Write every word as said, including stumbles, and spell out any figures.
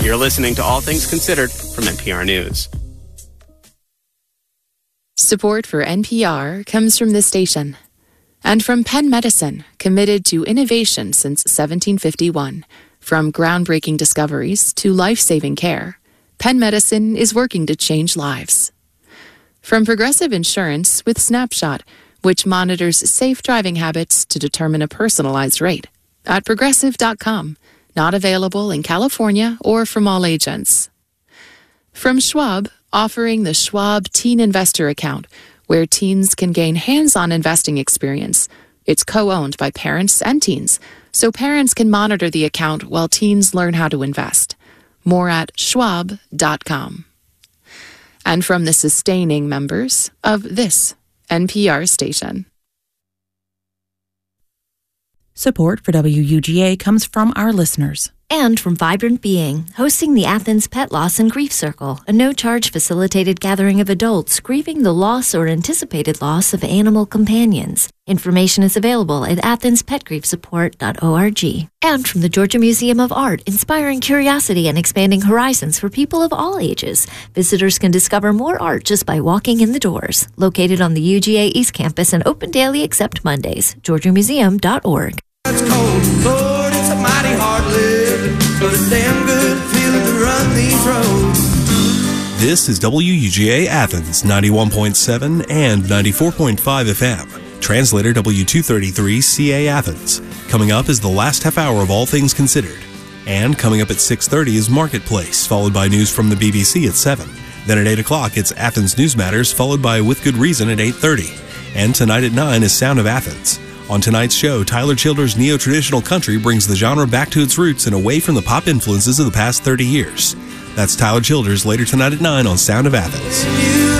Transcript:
You're listening to All Things Considered from N P R News. Support for N P R comes from this station and from Penn Medicine, committed to innovation since seventeen fifty-one. From groundbreaking discoveries to life-saving care, Penn Medicine is working to change lives. From Progressive Insurance with Snapshot, which monitors safe driving habits to determine a personalized rate. At progressive dot com. Not available in California or from all agents. From Schwab, offering the Schwab Teen Investor Account, where teens can gain hands-on investing experience. It's co-owned by parents and teens, so parents can monitor the account while teens learn how to invest. More at schwab dot com. And from the sustaining members of this N P R station. Support for W U G A comes from our listeners. And from Vibrant Being, hosting the Athens Pet Loss and Grief Circle, a no-charge facilitated gathering of adults grieving the loss or anticipated loss of animal companions. Information is available at athens pet grief support dot org. And from the Georgia Museum of Art, inspiring curiosity and expanding horizons for people of all ages. Visitors can discover more art just by walking in the doors. Located on the U G A East Campus and open daily except Mondays. georgia museum dot org. It's cold, Lord, it's a mighty hard living, but a damn good feeling to run these roads. This is W U G A Athens, ninety-one point seven and ninety-four point five F M. Translator W two thirty-three C A Athens. Coming up is the last half hour of All Things Considered. And coming up at six thirty is Marketplace, followed by news from the B B C at seven. Then at eight o'clock, it's Athens News Matters, followed by With Good Reason at eight thirty. And tonight at nine is Sound of Athens. On tonight's show, Tyler Childers' neo-traditional country brings the genre back to its roots and away from the pop influences of the past thirty years. That's Tyler Childers later tonight at nine on Sound of Athens.